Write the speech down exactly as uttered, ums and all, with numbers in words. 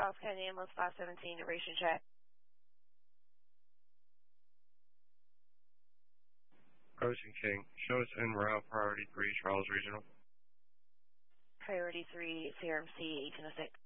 South Kennedy Ambulance five seventeen, duration check. Ocean King, show us en route, priority three, Charles Regional. Priority three, C R M C eighteen oh six.